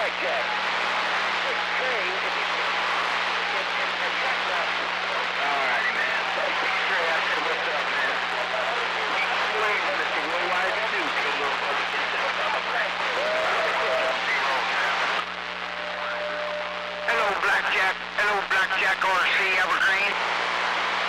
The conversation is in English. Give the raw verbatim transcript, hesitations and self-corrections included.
Blackjack. It's strange. Alrighty, man. Straight after what's up, man? Please, Mister Worldwide News, good little brother. Hello, Blackjack. Hello, Blackjack, or